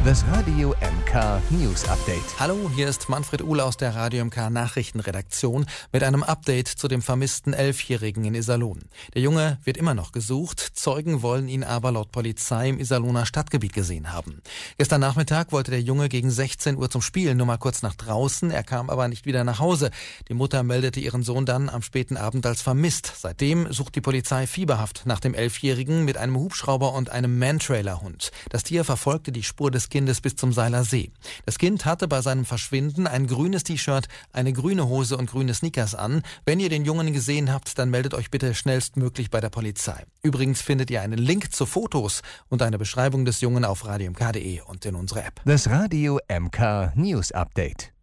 Das Radio MK News Update. Hallo, hier ist Manfred Uhle aus der Radio MK Nachrichtenredaktion mit einem Update zu dem vermissten 11-Jährigen in Iserlohn. Der Junge wird immer noch gesucht, Zeugen wollen ihn aber laut Polizei im Iserlohner Stadtgebiet gesehen haben. Gestern Nachmittag wollte der Junge gegen 16 Uhr zum Spielen nur mal kurz nach draußen, er kam aber nicht wieder nach Hause. Die Mutter meldete ihren Sohn dann am späten Abend als vermisst. Seitdem sucht die Polizei fieberhaft nach dem 11-Jährigen mit einem Hubschrauber und einem Mantrailer-Hund. Das Tier verfolgte die Spur des Kindes bis zum Seiler See. Das Kind hatte bei seinem Verschwinden ein grünes T-Shirt, eine grüne Hose und grüne Sneakers an. Wenn ihr den Jungen gesehen habt, dann meldet euch bitte schnellstmöglich bei der Polizei. Übrigens findet ihr einen Link zu Fotos und eine Beschreibung des Jungen auf radiomk.de und in unserer App. Das Radio MK News Update.